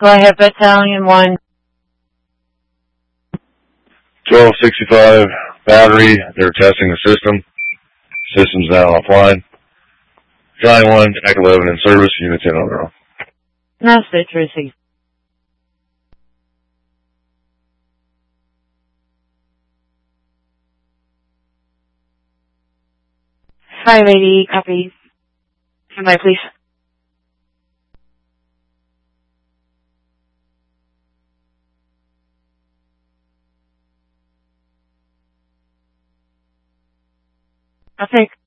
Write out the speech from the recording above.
Go ahead, Battalion 1. 1265 battery. They're testing the system. System's now offline. Battalion 1, TAC 11 in service. Unit 10 on their own. Mass Tracy. .580, copy. Stand by, please. Okay.